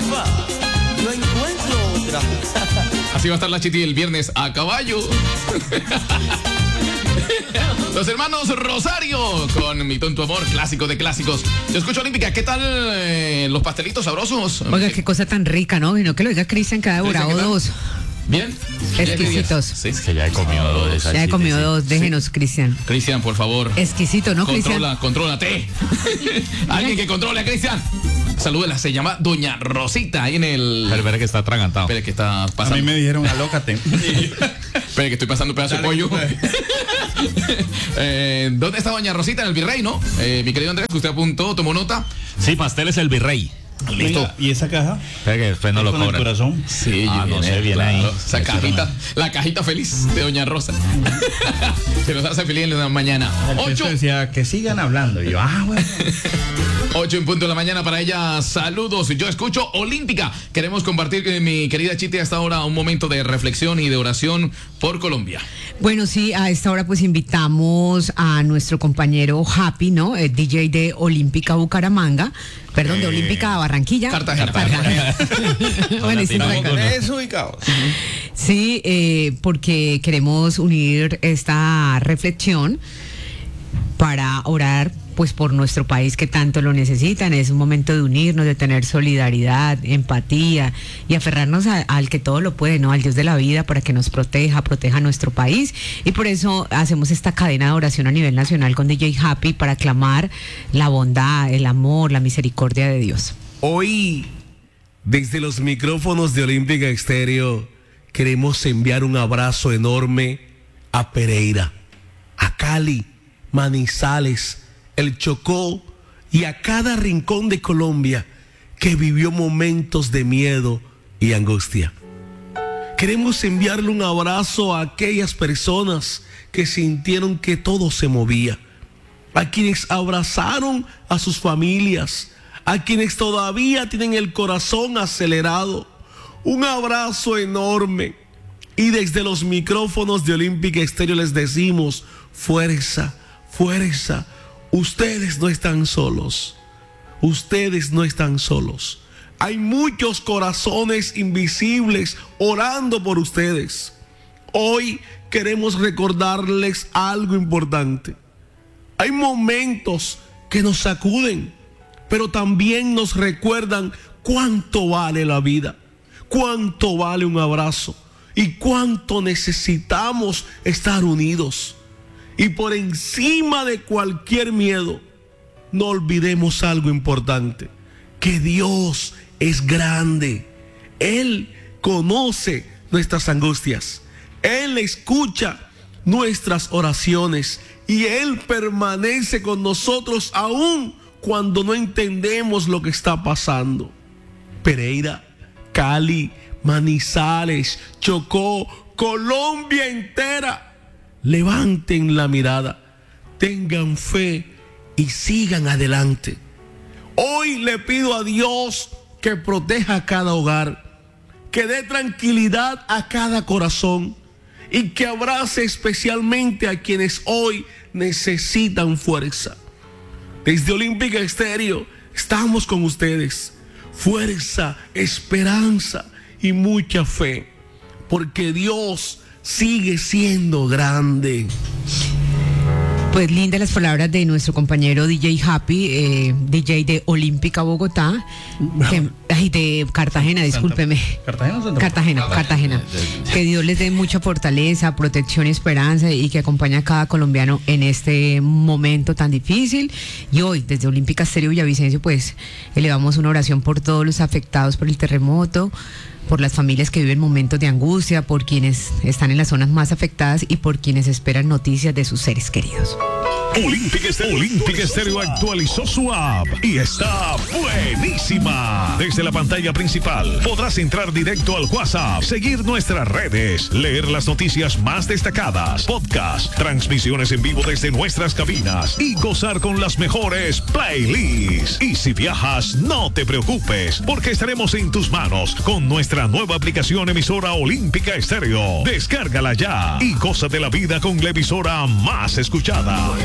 Rafa. No encuentro otra. Así va a estar la Chiti el viernes a caballo. Los hermanos Rosario con Mi Tonto Amor, clásico de clásicos. Yo escucho Olímpica, ¿qué tal los pastelitos sabrosos? Oiga, qué cosa tan rica, ¿no? Y no que lo diga Cristian, que ha devorado dos. ¿Bien? Exquisitos. Sí, Es que ya he comido dos. Ya he comido dos, déjenos, Cristian. Cristian, por favor. Exquisito, ¿no, Cristian? Contrólate. Alguien que controle a Cristian. Salúdela, se llama Doña Rosita ahí en el... Pero que está atragantado. Espera que está pasando. A mí me dijeron alócate. Espera que estoy pasando un pedazo de pollo. ¿Dónde está Doña Rosita? En el Virrey, ¿no? Mi querido Andrés, que usted apuntó, tomó nota. Sí, pasteles el Virrey. Listo. Venga, ¿y esa caja? Espera que después no lo ¿Con el cobran. corazón? Sí, no sé, viene ahí. Esa cajita, la cajita feliz de Doña Rosa. Se nos hace feliz en la mañana. El 8 texto decía que sigan hablando. Y yo, bueno. 8 en punto de la mañana para ella. Saludos. Yo escucho Olímpica. Queremos compartir con mi querida Chiti hasta ahora un momento de reflexión y de oración por Colombia. Bueno, sí, a esta hora pues invitamos a nuestro compañero Happy, ¿no? El DJ de Olímpica Bucaramanga. Perdón, de Olímpica Barranquilla. Cartagena. Bueno, y sí, Desubicados. sí, porque queremos unir esta reflexión para orar pues por nuestro país que tanto lo necesitan. Es un momento de unirnos, de tener solidaridad, empatía y aferrarnos al que todo lo puede, ¿no? Al Dios de la vida, para que nos proteja nuestro país. Y por eso hacemos esta cadena de oración a nivel nacional con DJ Happy para clamar la bondad, el amor, la misericordia de Dios. Hoy, desde los micrófonos de Olímpica Estéreo, queremos enviar un abrazo enorme a Pereira, a Cali, Manizales, el Chocó y a cada rincón de Colombia que vivió momentos de miedo y angustia. Queremos enviarle un abrazo a aquellas personas que sintieron que todo se movía, a quienes abrazaron a sus familias, a quienes todavía tienen el corazón acelerado. Un abrazo enorme. Y desde los micrófonos de Olímpica Estéreo les decimos: fuerza, fuerza. Ustedes no están solos. Ustedes no están solos. Hay muchos corazones invisibles orando por ustedes. Hoy queremos recordarles algo importante. Hay momentos que nos sacuden, pero también nos recuerdan cuánto vale la vida, cuánto vale un abrazo y cuánto necesitamos estar unidos. Y por encima de cualquier miedo, no olvidemos algo importante: que Dios es grande. Él conoce nuestras angustias. Él escucha nuestras oraciones y Él permanece con nosotros aún cuando no entendemos lo que está pasando. Pereira, Cali, Manizales, Chocó, Colombia entera, levanten la mirada, tengan fe y sigan adelante. Hoy le pido a Dios que proteja a cada hogar, que dé tranquilidad a cada corazón y que abrace especialmente a quienes hoy necesitan fuerza. Desde Olímpica Estéreo estamos con ustedes. Fuerza, esperanza y mucha fe, porque Dios sigue siendo grande. Pues lindas las palabras de nuestro compañero DJ Happy, DJ de Olímpica Bogotá, de Cartagena, discúlpeme. Cartagena. Que Dios les dé mucha fortaleza, protección y esperanza, y que acompañe a cada colombiano en este momento tan difícil. Y hoy, desde Olímpica Estéreo Villavicencio, pues elevamos una oración por todos los afectados por el terremoto, por las familias que viven momentos de angustia, por quienes están en las zonas más afectadas y por quienes esperan noticias de sus seres queridos. Olímpica Estéreo actualizó su app y está buenísima. Desde la pantalla principal podrás entrar directo al WhatsApp, seguir nuestras redes, leer las noticias más destacadas, podcast, transmisiones en vivo desde nuestras cabinas y gozar con las mejores playlists. Y si viajas, no te preocupes, porque estaremos en tus manos con nuestra nueva aplicación emisora Olímpica Estéreo. Descárgala ya y goza de la vida con la emisora más escuchada.